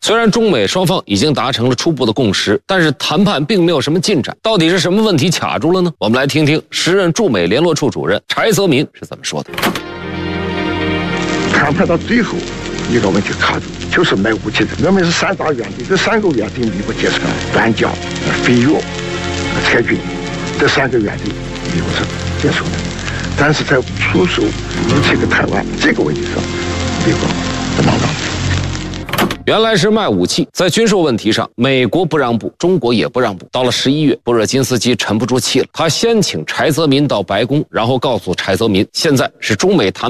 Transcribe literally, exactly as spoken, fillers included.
虽然中美双方已经达成了初步的共识，但是谈判并没有什么进展。到底是什么问题卡住了呢？我们来听听时任驻美联络处主任柴泽民是怎么说的。 谈判到最后一个问题卡住，就是卖武器的。我们是三大原则，这三个原则你不接受，断交、飞跃、裁军，这三个原则美国是接受的。但是在出售武器给台湾这个问题上，美国不能让步。 原来是卖武器，在军售问题上，美国不让步，中国也不让步。到了十一月，布热津斯基沉不住气了，他先请柴泽民到白宫，然后告诉柴泽民，现在是中美谈